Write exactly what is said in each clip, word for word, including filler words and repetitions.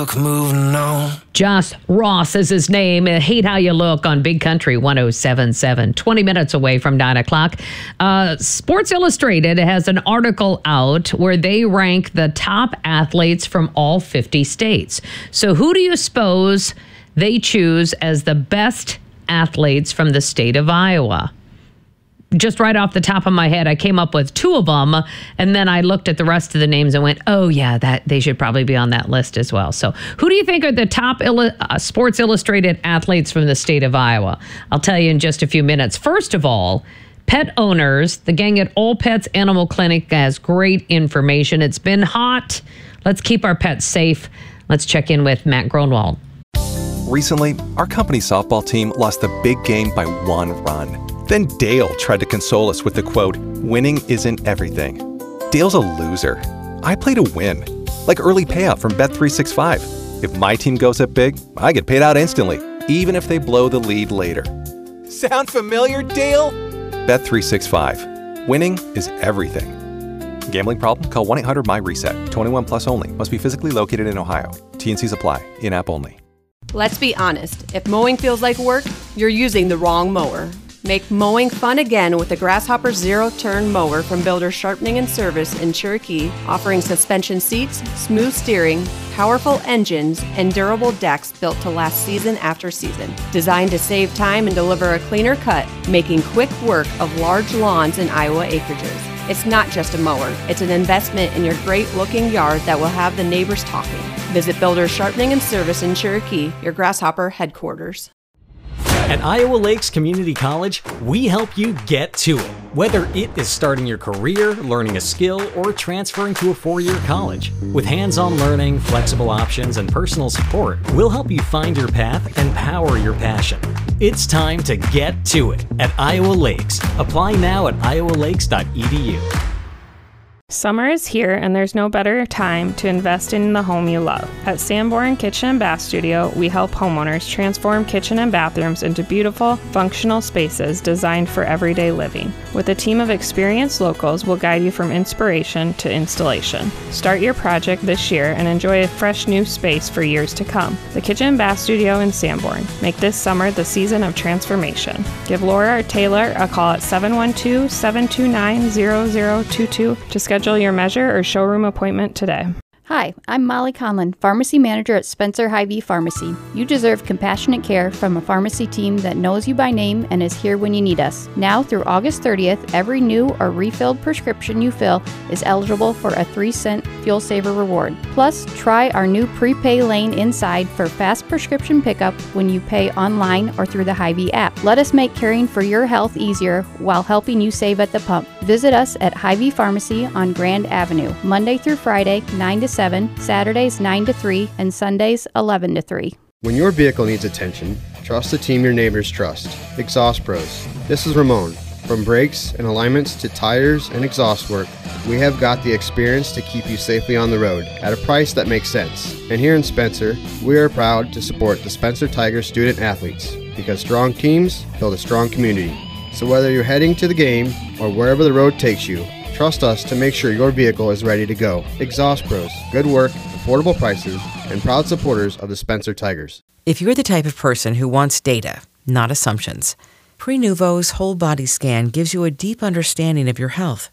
look, moving on. Josh Ross is his name. Hate How You Look on Big Country one oh seven point seven. twenty minutes away from nine o'clock. Uh, Sports Illustrated has an article out where they rank the top athletes from all fifty states. So who do you suppose they choose as the best athletes from the state of Iowa? Just right off the top of my head, I came up with two of them, and then I looked at the rest of the names and went, oh, yeah, that they should probably be on that list as well. So who do you think are the top Illu- uh, Sports Illustrated athletes from the state of Iowa? I'll tell you in just a few minutes. First of all, pet owners, the gang at All Pets Animal Clinic has great information. It's been hot. Let's keep our pets safe. Let's check in with Matt Gronwald. Recently, our company's softball team lost the big game by one run. Then Dale tried to console us with the quote, winning isn't everything. Dale's a loser. I play to win. Like early payout from Bet three sixty-five. If my team goes up big, I get paid out instantly, even if they blow the lead later. Sound familiar, Dale? Bet three sixty-five. Winning is everything. Gambling problem? Call one eight hundred my reset. twenty-one plus only. Must be physically located in Ohio. T and C's apply. In-app only. Let's be honest. If mowing feels like work, you're using the wrong mower. Make mowing fun again with the Grasshopper Zero-Turn Mower from Builders Sharpening and Service in Cherokee, offering suspension seats, smooth steering, powerful engines, and durable decks built to last season after season. Designed to save time and deliver a cleaner cut, making quick work of large lawns and Iowa acreages. It's not just a mower, it's an investment in your great-looking yard that will have the neighbors talking. Visit Builders Sharpening and Service in Cherokee, your Grasshopper headquarters. At Iowa Lakes Community College, we help you get to it. Whether it is starting your career, learning a skill, or transferring to a four-year college. With hands-on learning, flexible options, and personal support, we'll help you find your path and power your passion. It's time to get to it at Iowa Lakes. Apply now at iowa lakes dot e d u. Summer is here, and there's no better time to invest in the home you love. At Sanborn Kitchen and Bath Studio, we help homeowners transform kitchen and bathrooms into beautiful, functional spaces designed for everyday living. With a team of experienced locals, we'll guide you from inspiration to installation. Start your project this year and enjoy a fresh new space for years to come. The Kitchen and Bath Studio in Sanborn. Make this summer the season of transformation. Give Laura or Taylor a call at seven one two, seven two nine, zero zero two two to schedule your measure or showroom appointment today. Hi, I'm Molly Conlon, Pharmacy Manager at Spencer Hy-Vee Pharmacy. You deserve compassionate care from a pharmacy team that knows you by name and is here when you need us. Now through August thirtieth, every new or refilled prescription you fill is eligible for a three cent Fuel Saver reward. Plus, try our new prepay lane inside for fast prescription pickup when you pay online or through the Hy-Vee app. Let us make caring for your health easier while helping you save at the pump. Visit us at Hy-Vee Pharmacy on Grand Avenue, Monday through Friday, nine to seven, Saturdays nine to three, and Sundays eleven to three. When your vehicle needs attention, trust the team your neighbors trust. Exhaust Pros. This is Ramon. From brakes and alignments to tires and exhaust work, we have got the experience to keep you safely on the road at a price that makes sense. And here in Spencer, we are proud to support the Spencer Tigers student athletes because strong teams build a strong community. So whether you're heading to the game or wherever the road takes you, trust us to make sure your vehicle is ready to go. Exhaust Pros, good work, affordable prices, and proud supporters of the Spencer Tigers. If you're the type of person who wants data, not assumptions, Prenuvo's whole body scan gives you a deep understanding of your health.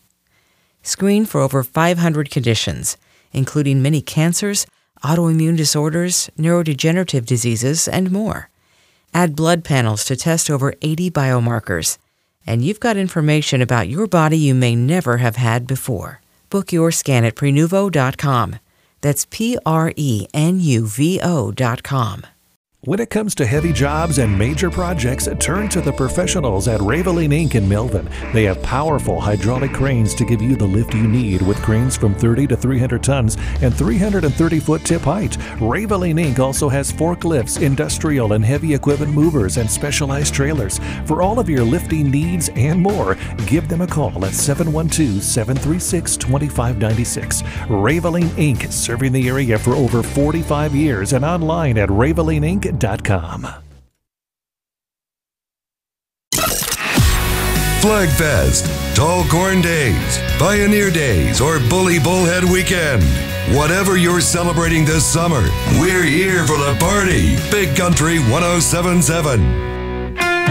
Screen for over five hundred conditions, including many cancers, autoimmune disorders, neurodegenerative diseases, and more. Add blood panels to test over eighty biomarkers. And you've got information about your body you may never have had before. Book your scan at prenuvo dot com. That's P R E N U V O dot com. When it comes to heavy jobs and major projects, turn to the professionals at Raveline Incorporated in Melvin. They have powerful hydraulic cranes to give you the lift you need with cranes from thirty to three hundred tons and three hundred thirty foot tip height. Raveline Incorporated also has forklifts, industrial and heavy equipment movers, and specialized trailers. For all of your lifting needs and more, give them a call at seven one two, seven three six, two five nine six. Raveline Incorporated, serving the area for over forty-five years and online at raveline inc dot com. Flag Fest, Tall Corn Days, Pioneer Days, or Bully Bullhead Weekend. Whatever you're celebrating this summer, we're here for the party. Big Country one oh seven point seven.